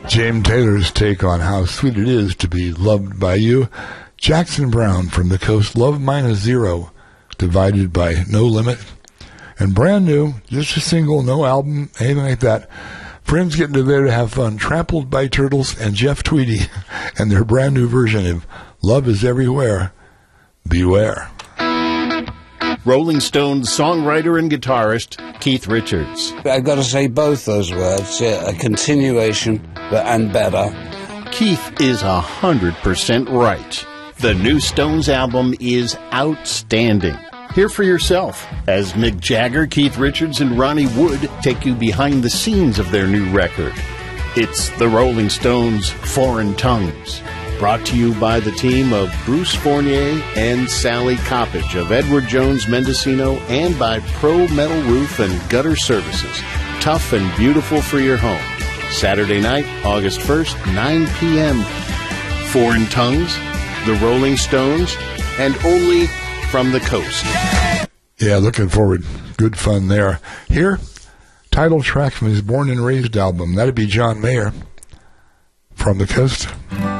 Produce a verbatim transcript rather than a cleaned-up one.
James Taylor's take on How Sweet It Is to Be Loved by You. Jackson Browne from the Coast, Love Minus Zero, Divided by No Limit. And brand new, just a single, no album, anything like that. Friends getting together to have fun. Trampled by Turtles and Jeff Tweedy and their brand new version of Love Is Everywhere, Beware. Rolling Stones songwriter and guitarist Keith Richards. I've got to say both those words, a continuation and better. Keith is a hundred percent right. The new Stones album is outstanding. Hear for yourself as Mick Jagger, Keith Richards, and Ronnie Wood take you behind the scenes of their new record. It's the Rolling Stones' Foreign Tongues. Brought to you by the team of Bruce Fournier and Sally Coppage of Edward Jones Mendocino and by Pro Metal Roof and Gutter Services. Tough and beautiful for your home. Saturday night, August first, nine p.m. Foreign Tongues, the Rolling Stones, and only from the coast. Yeah, looking forward. Good fun there. Here, title track from his Born and Raised album. That'd be John Mayer from the coast.